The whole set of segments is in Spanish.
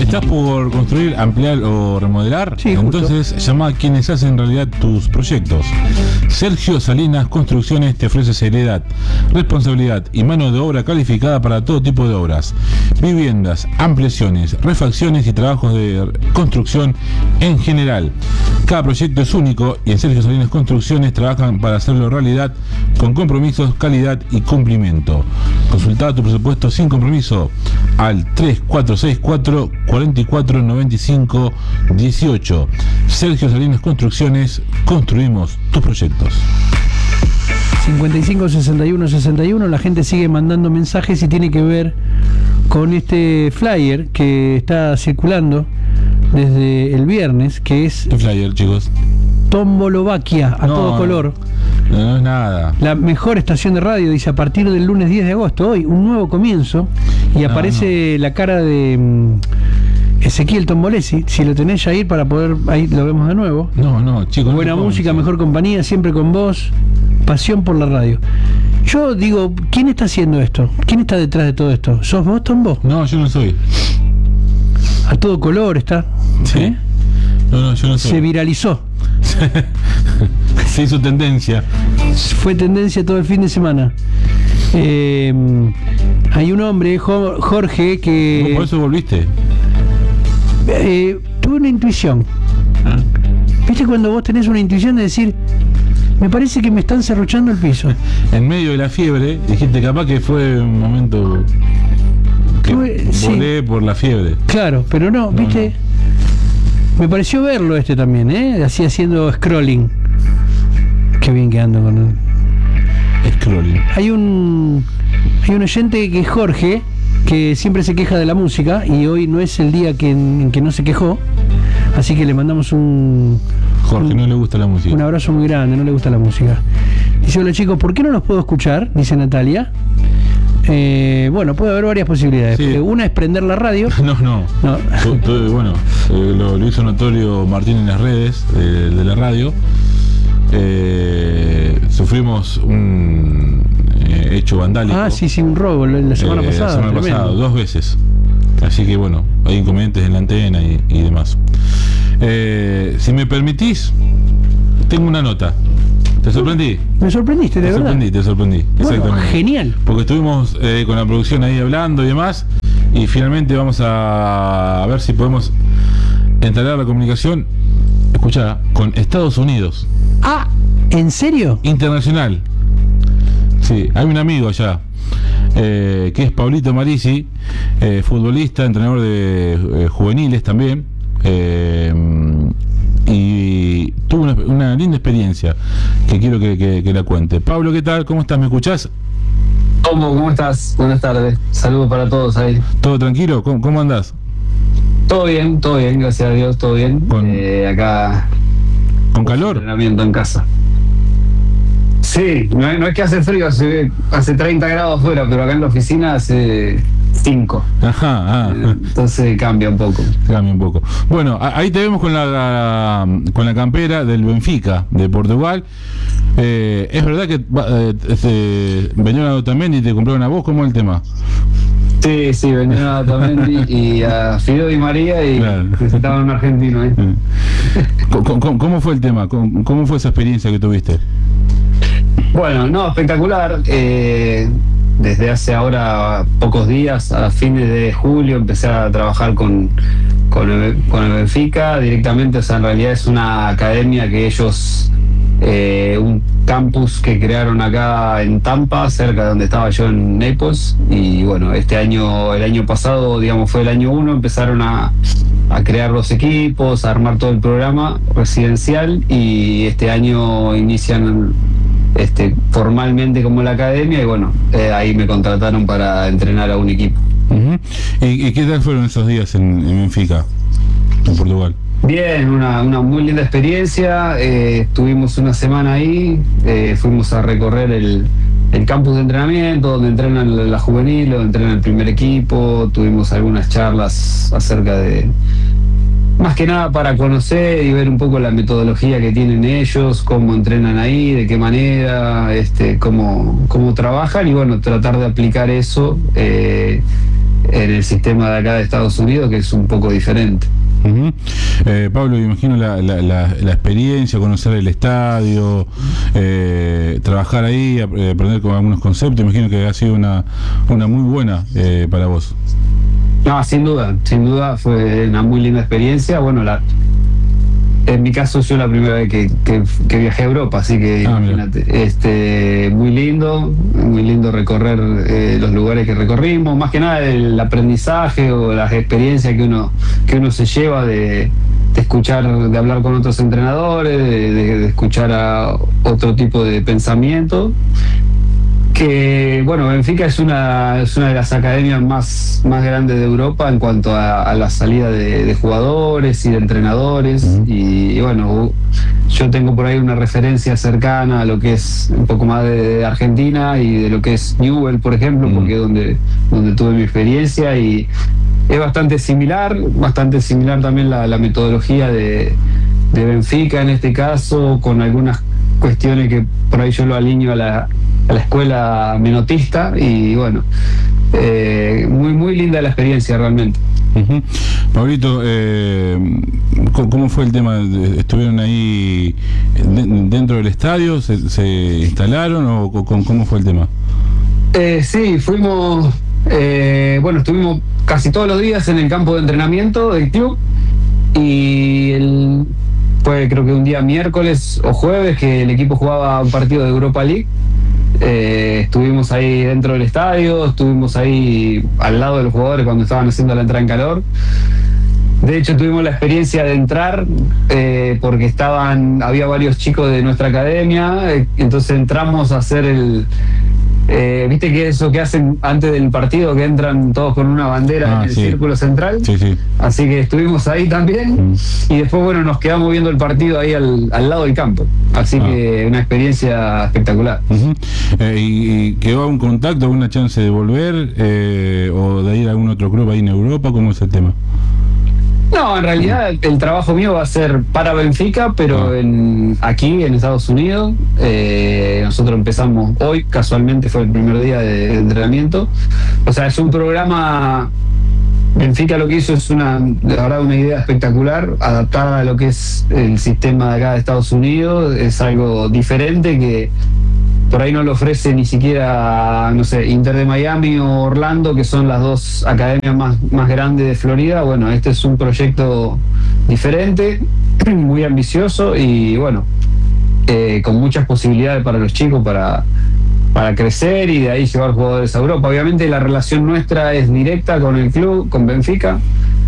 ¿Estás por construir, ampliar o remodelar? Sí, entonces llama a quienes hacen realidad tus proyectos. Sergio Salinas Construcciones te ofrece seriedad, responsabilidad y mano de obra calificada para todo tipo de obras, viviendas, ampliaciones, refacciones y trabajos de construcción en general. Cada proyecto es único y en Sergio Salinas Construcciones trabajan para hacerlo realidad con compromisos, calidad y cumplimiento. Consulta tu presupuesto sin compromiso al 3464 44 95 18. Sergio Salinas Construcciones, construimos tus proyectos. 55 61 61, la gente sigue mandando mensajes y tiene que ver con este flyer que está circulando desde el viernes, que es ¿Qué flyer, chicos? Tombolovaquia a todo color. No es nada. La mejor estación de radio, dice, a partir del lunes 10 de agosto, hoy, un nuevo comienzo, y aparece la cara de Ezequiel Tombolesi. Si lo tenés, Jair, para poder, ahí lo vemos de nuevo. No, chicos. Buena música, mejor compañía, siempre con vos, pasión por la radio. Yo digo, ¿quién está haciendo esto? ¿Quién está detrás de todo esto? ¿Sos vos, Tombo? No, yo no soy. A todo color está. Sí. No, yo no soy. Se viralizó. Se hizo tendencia. Fue tendencia todo el fin de semana. Hay un hombre, Jorge, que... ¿Vos por eso volviste? Tuve una intuición. ¿Viste cuando vos tenés una intuición de decir, me parece que me están serruchando el piso? En medio de la fiebre, dijiste capaz que fue un momento que volé por la fiebre. Claro, pero no, ¿viste? No. Me pareció verlo también, así haciendo scrolling. Qué bien que ando con él. Scrolling. Hay un oyente que es Jorge, que siempre se queja de la música, y hoy no es el día en que no se quejó, así que le mandamos Jorge, no le gusta la música. Un abrazo muy grande, no le gusta la música. Dice, hola chicos, ¿por qué no los puedo escuchar? Dice Natalia. Bueno, puede haber varias posibilidades. Sí. Una es prender la radio. No. Bueno, lo hizo notorio Martín en las redes de la radio. Sufrimos un hecho vandálico. Sí, un robo la semana pasada. La semana pasada, 2 veces. Así que bueno, hay inconvenientes en la antena y demás. Si me permitís, tengo una nota. ¿Te sorprendí? Me sorprendiste, de verdad. Te sorprendí. Bueno, exactamente. Genial. Porque estuvimos con la producción ahí hablando y demás, y finalmente vamos a ver si podemos entablar la comunicación, escuchá, con Estados Unidos. Ah, ¿en serio? Internacional. Sí, hay un amigo allá, que es Pablito Marisi, futbolista, entrenador de juveniles también, y tuvo una linda experiencia que quiero que la cuente. Pablo, ¿qué tal? ¿Cómo estás? ¿Me escuchás? ¿Cómo estás? Buenas tardes. Saludos para todos ahí. ¿Todo tranquilo? ¿Cómo andás? Todo bien, gracias a Dios, todo bien. Acá... ¿Con calor? Entrenamiento en casa. Sí, no es que hace frío, hace 30 grados afuera, pero acá en la oficina hace 5. Ajá. Entonces cambia un poco. Bueno, ahí te vemos con la campera del Benfica de Portugal. ¿Es verdad que venían a Otamendi y te compraron a vos? ¿Cómo es el tema? Sí, venían a Otamendi y a Fideo Di María y necesitaban un argentino ahí. ¿Cómo fue el tema? ¿Cómo fue esa experiencia que tuviste? Bueno, espectacular. Desde hace ahora pocos días, a fines de julio, empecé a trabajar con el Benfica directamente. O sea, en realidad es una academia que ellos, un campus que crearon acá en Tampa, cerca de donde estaba yo en Naples. Y bueno, el año pasado, digamos, fue el año 1, empezaron a crear los equipos, a armar todo el programa residencial, y este año inician formalmente como la academia, y bueno, ahí me contrataron para entrenar a un equipo. Uh-huh. ¿Y qué tal fueron esos días en Benfica, en Portugal? Bien, una muy linda experiencia. Estuvimos una semana ahí, fuimos a recorrer el campus de entrenamiento, donde entrenan la juvenil, donde entrenan el primer equipo. Tuvimos algunas charlas acerca de, más que nada para conocer y ver un poco la metodología que tienen ellos, cómo entrenan ahí, de qué manera, cómo trabajan, y bueno, tratar de aplicar eso en el sistema de acá de Estados Unidos, que es un poco diferente. Uh-huh. Pablo, imagino la experiencia, conocer el estadio, trabajar ahí, aprender con algunos conceptos, imagino que ha sido una muy buena para vos. No, sin duda fue una muy linda experiencia. Bueno, en mi caso yo la primera vez que viajé a Europa, así que imagínate, muy lindo recorrer los lugares que recorrimos, más que nada el aprendizaje o las experiencias que uno se lleva de escuchar, de hablar con otros entrenadores, de escuchar a otro tipo de pensamiento. Que bueno, Benfica es una de las academias más grandes de Europa en cuanto a la salida de jugadores y de entrenadores. Y bueno, yo tengo por ahí una referencia cercana a lo que es un poco más de Argentina y de lo que es Newell, por ejemplo, porque es donde tuve mi experiencia, y es bastante similar también la metodología de Benfica en este caso, con algunas cuestiones que por ahí yo lo alineo a la escuela menotista, y bueno, muy linda la experiencia realmente. Uh-huh. Pablito, ¿cómo fue el tema? ¿Estuvieron ahí dentro del estadio? ¿Se instalaron o cómo fue el tema? Sí, fuimos, estuvimos casi todos los días en el campo de entrenamiento del club, y fue creo que un día miércoles o jueves que el equipo jugaba un partido de Europa League. Estuvimos ahí dentro del estadio, estuvimos ahí al lado de los jugadores cuando estaban haciendo la entrada en calor. De hecho tuvimos la experiencia de entrar porque había varios chicos de nuestra academia, entonces entramos a hacer ¿viste que eso que hacen antes del partido, que entran todos con una bandera en el círculo central? Sí. Así que estuvimos ahí también, y después bueno, nos quedamos viendo el partido ahí al lado del campo, así que una experiencia espectacular. Uh-huh. ¿Y quedó un contacto, alguna chance de volver o de ir a algún otro club ahí en Europa? ¿Cómo es el tema? No, en realidad el trabajo mío va a ser para Benfica, pero aquí en Estados Unidos. Nosotros empezamos hoy, casualmente fue el primer día de entrenamiento. O sea, es un programa. Benfica lo que hizo es la verdad una idea espectacular, adaptada a lo que es el sistema de acá de Estados Unidos. Es algo diferente que por ahí no lo ofrece ni siquiera, no sé, Inter de Miami o Orlando, que son las dos academias más grandes de Florida. Bueno, este es un proyecto diferente, muy ambicioso y bueno, con muchas posibilidades para los chicos para crecer y de ahí llevar jugadores a Europa. Obviamente la relación nuestra es directa con el club, con Benfica.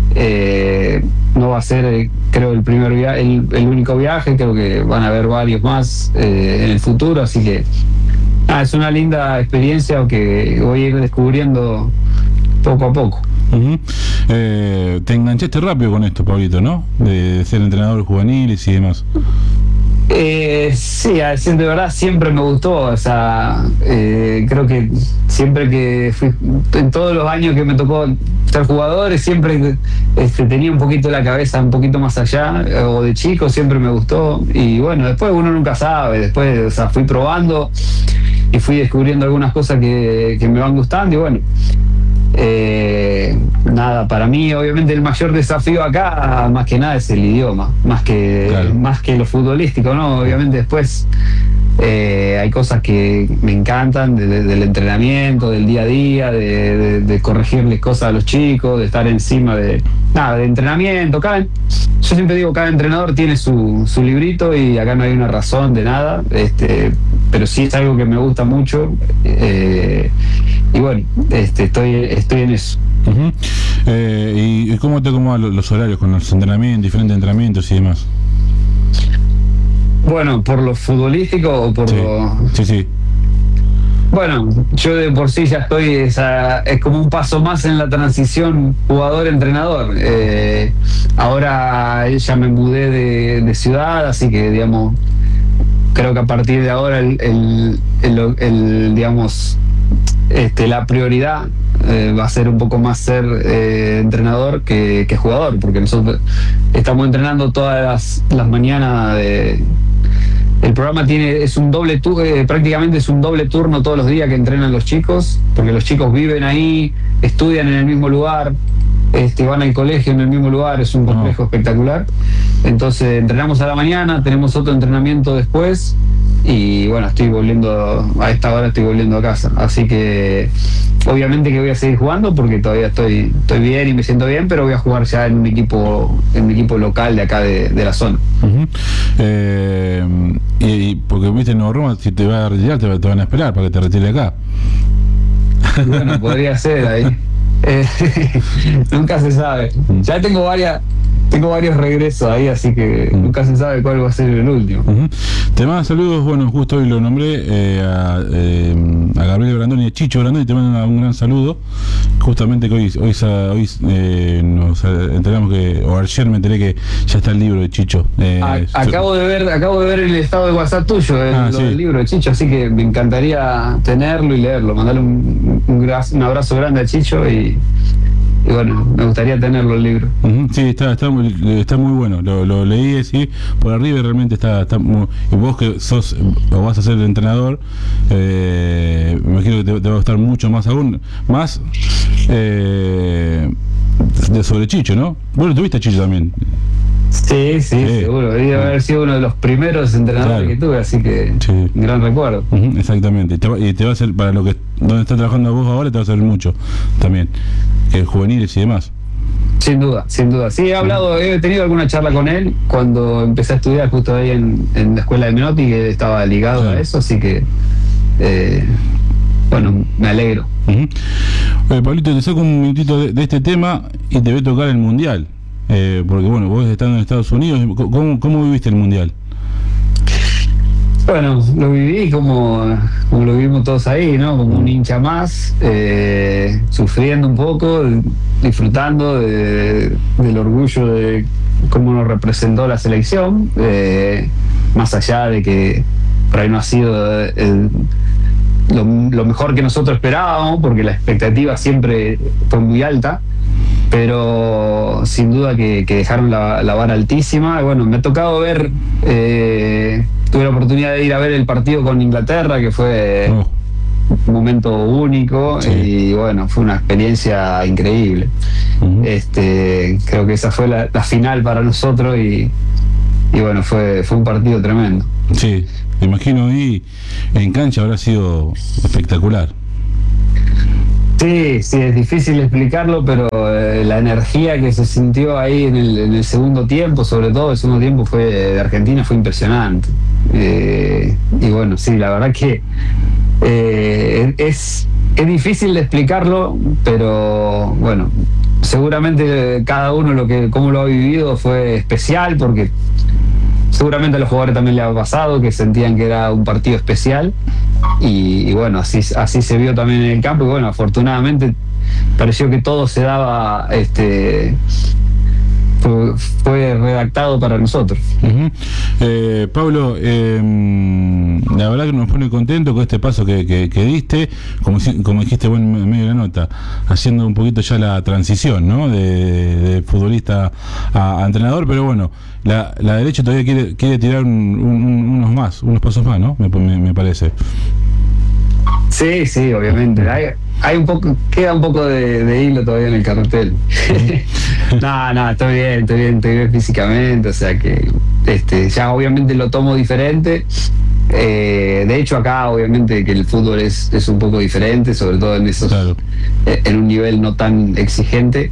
No va a ser, creo, el único viaje, creo que van a haber varios más en el futuro, así que es una linda experiencia que voy a ir descubriendo poco a poco. Uh-huh. Te enganchaste rápido con esto, Pablito, ¿no? De ser entrenador juveniles y demás. Sí, de verdad siempre me gustó, o sea, creo que siempre que fui, en todos los años que me tocó ser jugador, siempre tenía un poquito la cabeza un poquito más allá, o de chico siempre me gustó, y bueno, después uno nunca sabe, después, o sea, fui probando y fui descubriendo algunas cosas que me van gustando, y bueno, nada, para mí obviamente el mayor desafío acá más que nada es el idioma, más que lo futbolístico, ¿no? Obviamente después hay cosas que me encantan del entrenamiento, del día a día, de corregirles cosas a los chicos, de estar encima de entrenamiento. Yo siempre digo, cada entrenador tiene su librito y acá no hay una razón de nada, pero sí es algo que me gusta mucho, y bueno, estoy en eso. Uh-huh. ¿Y cómo te acomodan los horarios con los entrenamientos, diferentes entrenamientos y demás? Bueno, ¿por lo futbolístico o por lo...? Sí. Bueno, yo de por sí ya estoy, es como un paso más en la transición jugador-entrenador. Ahora ya me mudé de ciudad, así que, digamos, creo que a partir de ahora digamos, la prioridad va a ser un poco más ser entrenador que jugador, porque nosotros estamos entrenando todas las mañanas El programa es un doble prácticamente es un doble turno todos los días que entrenan los chicos, porque los chicos viven ahí, estudian en el mismo lugar, van al colegio en el mismo lugar, es un complejo espectacular. Entonces entrenamos a la mañana, tenemos otro entrenamiento después y bueno, a esta hora estoy volviendo a casa. Así que obviamente que voy a seguir jugando porque todavía estoy bien y me siento bien, pero voy a jugar ya en mi equipo local de acá de la zona. Uh-huh. Y porque viste en Nueva Roma, si te vas a retirar te van a esperar para que te retire acá. Bueno, podría ser ahí. Nunca se sabe. Ya tengo varios regresos ahí, así que nunca se sabe cuál va a ser el último. Uh-huh. Te mando saludos, bueno, justo hoy lo nombré a Gabriel Brandoni y a Chicho Brandoni, te mando un gran saludo. Justamente que hoy nos enteramos o ayer me enteré que ya está el libro de Chicho. Acabo de ver el estado de WhatsApp tuyo, sí. del libro de Chicho, así que me encantaría tenerlo y leerlo. Mandarle un abrazo grande a Chicho y bueno, me gustaría tenerlo el libro. Uh-huh. Sí, está muy bueno. Lo leí así por arriba y realmente está muy. Y vos que vas a ser el entrenador, me imagino que te va a gustar mucho más aún. Más sobre Chicho, ¿no? Bueno, tuviste a Chicho también. Sí, seguro. Debe haber sido uno de los primeros entrenadores que tuve, así que un gran recuerdo. Uh-huh, exactamente. Y te va a hacer, para donde estás trabajando vos ahora, te va a servir mucho también. Juveniles y demás. Sin duda. Sí, he tenido alguna charla con él cuando empecé a estudiar justo ahí en la escuela de Menotti, que estaba ligado a eso, así que bueno, me alegro. Uh-huh. Pablito, te saco un minutito de este tema y te voy a tocar el Mundial. Porque bueno, vos estando en Estados Unidos, ¿cómo viviste el Mundial? Bueno, lo viví como lo vivimos todos ahí, ¿no? Como un hincha más, sufriendo un poco, disfrutando del orgullo de cómo nos representó la selección, más allá de que por ahí no ha sido lo mejor que nosotros esperábamos, porque la expectativa siempre fue muy alta, pero sin duda que dejaron la vara altísima. Y bueno, me ha tocado ver, tuve la oportunidad de ir a ver el partido con Inglaterra, que fue un momento único, y bueno, fue una experiencia increíble. Uh-huh. Creo que esa fue la final para nosotros y bueno, fue un partido tremendo. Sí, me imagino ahí en cancha habrá sido espectacular. Sí, es difícil explicarlo, pero la energía que se sintió ahí en el segundo tiempo, sobre todo el segundo tiempo de Argentina, fue impresionante. Y bueno, sí, la verdad que es difícil de explicarlo, pero bueno, seguramente cada uno cómo lo ha vivido fue especial, porque seguramente a los jugadores también les ha pasado, que sentían que era un partido especial. Y bueno, así se vio también en el campo, y bueno, afortunadamente pareció que todo se daba, fue redactado para nosotros. Uh-huh. Pablo, la verdad que nos pone contento con este paso que diste, como dijiste vos en medio de la nota, haciendo un poquito ya la transición, ¿no? de futbolista a entrenador, pero bueno, la derecha todavía quiere tirar unos pasos más, ¿no? Me parece. Sí, obviamente. Hay queda un poco de hilo todavía en el cartel. No, estoy bien físicamente, o sea que ya obviamente lo tomo diferente. De hecho acá obviamente que el fútbol es un poco diferente, sobre todo en esos, claro, en un nivel no tan exigente,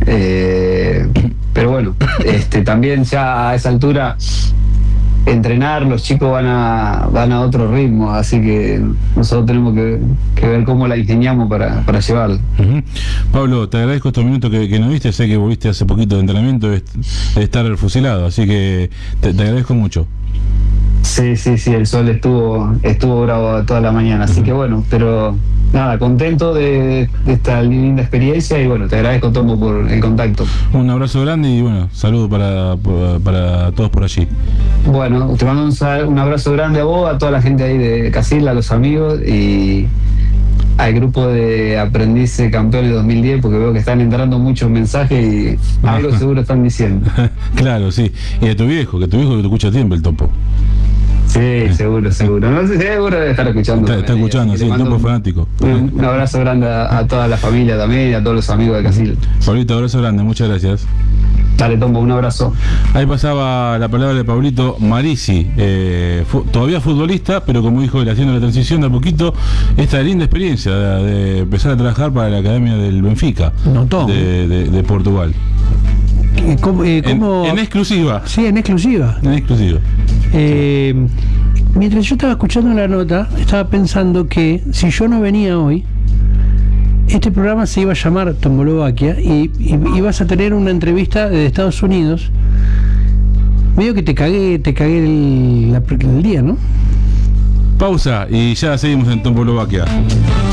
pero bueno, también ya a esa altura entrenar, los chicos van a otro ritmo, así que nosotros tenemos que ver cómo la ingeniamos para llevarlo. Uh-huh. Pablo, te agradezco estos minutos que nos diste, sé que volviste hace poquito de entrenamiento, de estar fusilado, así que te agradezco mucho. Sí, el sol estuvo bravo toda la mañana, así que bueno, pero nada, contento de esta linda experiencia y bueno, te agradezco, Tomo, por el contacto. Un abrazo grande y bueno, saludos para todos por allí. Bueno, te mando un abrazo grande a vos, a toda la gente ahí de Casilda, a los amigos y al grupo de aprendices campeones 2010, porque veo que están entrando muchos mensajes y algo seguro están diciendo. Claro, sí. Y a tu viejo, que te escucha siempre el Topo. Sí, seguro. No sé, seguro de estar escuchando. Está escuchando, sí, el tiempo fanático. Un abrazo grande a toda la familia también y a todos los amigos de Casil. Pablito, abrazo grande, muchas gracias. Dale, Tombo, un abrazo. Ahí pasaba la palabra de Pablito Marisi, todavía futbolista, pero como dijo él, haciendo la transición de a poquito, esta linda experiencia de empezar a trabajar para la Academia del Benfica de Portugal. ¿Cómo? En exclusiva. Sí, en exclusiva. En exclusiva. Mientras yo estaba escuchando la nota, estaba pensando que si yo no venía hoy, este programa se iba a llamar Tombolovaquia y ibas a tener una entrevista de Estados Unidos. Medio que te cagué el día, ¿no? Pausa y ya seguimos en Tombolovaquia.